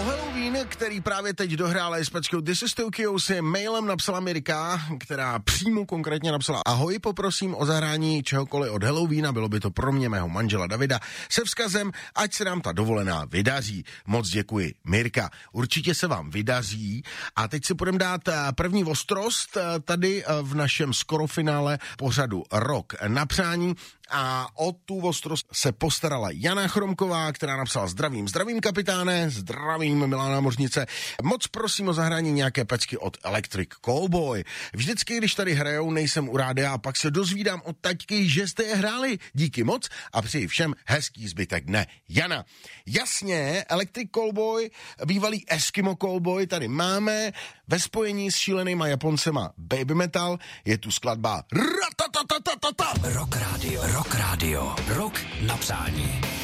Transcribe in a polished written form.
Halloween, který právě teď dohrál s pečkou This is Tokyo, si mailem napsala Mirka, která přímo konkrétně napsala: ahoj, poprosím o zahrání čehokoliv od Halloweena, bylo by to pro mě, mého manžela Davida, se vzkazem, ať se nám ta dovolená vydaří. Moc děkuji, Mirka. Určitě se vám vydaří. A teď si půjdeme dát první ostrost tady v našem skorofinále pořadu Rok na přání. A o tu ostrost se postarala Jana Chromková, která napsala: zdravím kapitáne, zdravím milá námořnice. Moc prosím o zahrání nějaké pecky od Electric Callboy. Vždycky, když tady hrajou, nejsem u rádia a pak se dozvídám od taťky, že jste je hráli. Díky moc a přeji všem hezký zbytek dne. Jana. Jasně, Electric Callboy, bývalý Eskimo Callboy tady máme ve spojení s šílenýma Japoncema Baby Metal. Je tu skladba Rock Radio, rok na přání.